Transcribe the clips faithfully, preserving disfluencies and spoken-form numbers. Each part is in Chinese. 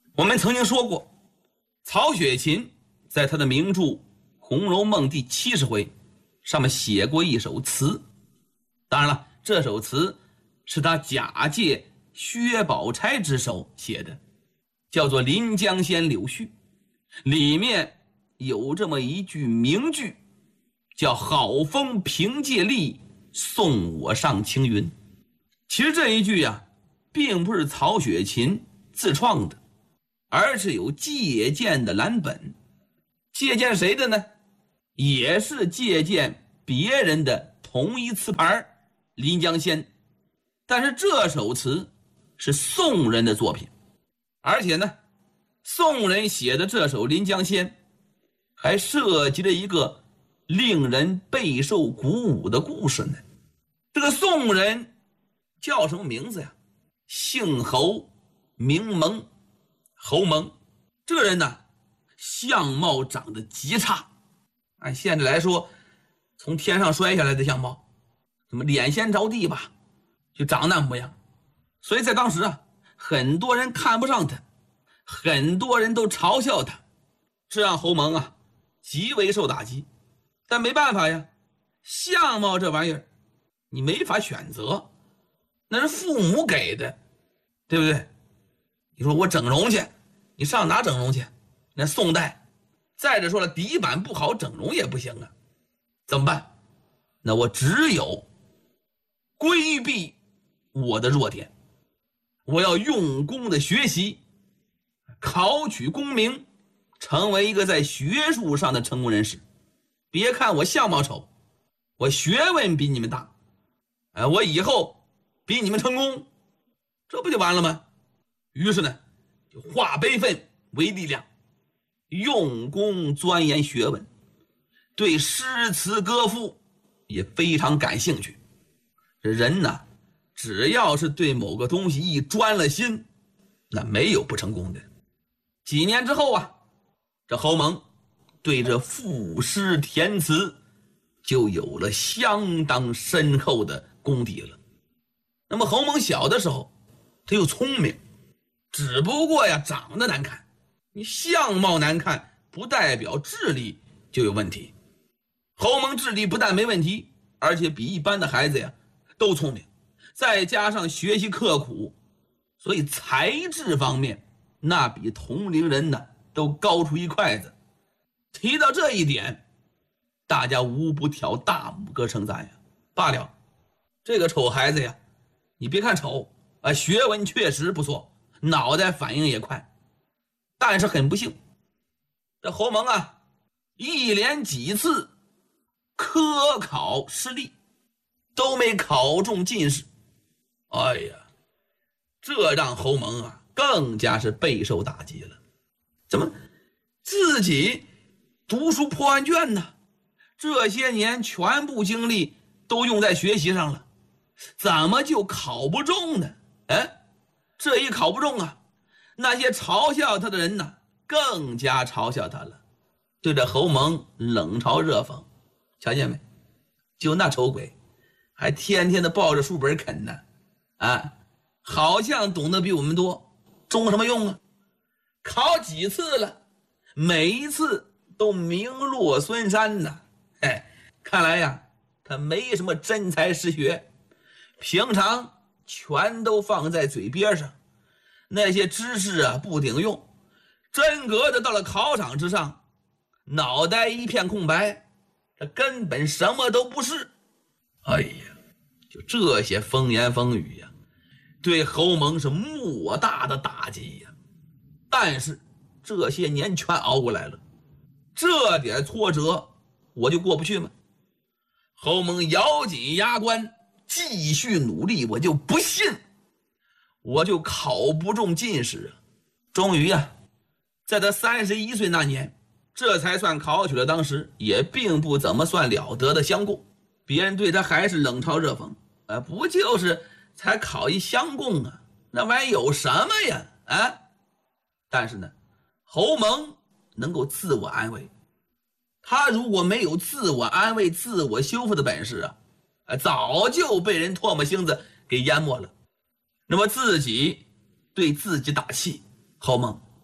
我们曾经说过，曹雪芹在他的名著《红楼梦》第七十回上面写过一首词，当然了，这首词是他假借薛宝钗之手写的，叫做《临江仙·柳絮》，里面有这么一句名句，叫好风凭借力，送我上青云。其实这一句呀、啊，并不是曹雪芹自创的，而是有借鉴的蓝本。借鉴谁的呢？也是借鉴别人的同一词牌《临江仙》，但是这首词是宋人的作品，而且呢，宋人写的这首《临江仙》还涉及了一个令人备受鼓舞的故事呢。这个宋人叫什么名字呀？姓侯，名蒙，侯蒙。这个人呢，相貌长得极差，按现在来说，从天上摔下来的相貌，怎么脸先着地吧，就长那模样。所以在当时啊，很多人看不上他，很多人都嘲笑他，这让侯蒙啊极为受打击。但没办法呀，相貌这玩意儿你没法选择，那是父母给的，对不对？你说我整容去，你上哪整容去？那宋代，再者说了，底板不好，整容也不行啊，怎么办？那我只有规避我的弱点，我要用功的学习，考取功名，成为一个在学术上的成功人士。别看我相貌丑，我学问比你们大，哎，我以后比你们成功，这不就完了吗？于是呢，就化悲愤为力量，用功钻研学问，对诗词歌赋也非常感兴趣。这人呢，只要是对某个东西一专了心，那没有不成功的。几年之后啊，这侯蒙对这赋诗填词就有了相当深厚的功底了。那么侯蒙小的时候他又聪明，只不过呀长得难看，你相貌难看不代表智力就有问题。侯蒙智力不但没问题，而且比一般的孩子呀都聪明，再加上学习刻苦，所以才智方面那比同龄人呢都高出一筷子。提到这一点，大家无不挑大拇哥称赞呀。罢了，这个丑孩子呀，你别看丑啊，学问确实不错，脑袋反应也快，但是很不幸，这侯蒙啊，一连几次科考失利，都没考中进士。哎呀，这让侯蒙啊更加是备受打击了。怎么自己读书破万卷呢？这些年全部精力都用在学习上了，怎么就考不中呢？哎，这一考不中啊，那些嘲笑他的人呢，更加嘲笑他了，对着侯蒙冷嘲热讽。瞧见没？就那丑鬼，还天天的抱着书本啃呢，啊，好像懂得比我们多，中什么用啊？考几次了，每一次都名落孙山呢。哎，看来呀，他没什么真才实学，平常全都放在嘴边上，那些知识啊不顶用，真格的到了考场之上，脑袋一片空白，这根本什么都不是。哎呀，就这些风言风语呀，对侯蒙是莫大的打击呀。但是这些年全熬过来了，这点挫折我就过不去吗？侯蒙咬紧牙关继续努力，我就不信我就考不中进士啊。终于啊，在他三十一岁那年，这才算考取了当时也并不怎么算了得的乡贡。别人对他还是冷嘲热讽，啊，不就是才考一乡贡啊，那玩意有什么呀？啊！但是呢，侯蒙能够自我安慰，他如果没有自我安慰、自我修复的本事啊，早就被人唾沫星子给淹没了。那么自己对自己打气，侯蒙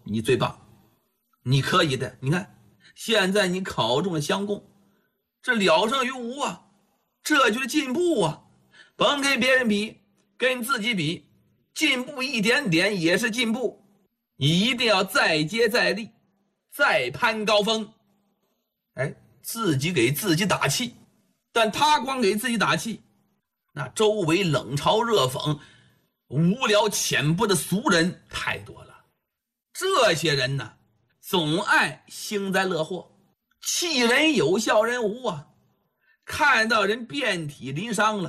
你最棒，你可以的。你看，现在你考中了乡贡，这了胜于无啊，这就是进步啊！甭跟别人比，跟自己比，进步一点点也是进步。你一定要再接再厉，再攀高峰。哎，自己给自己打气，但他光给自己打气，那周围冷嘲热讽、无聊浅薄的俗人太多了。这些人呢，总爱幸灾乐祸，气人有笑人无啊。看到人遍体鳞伤了，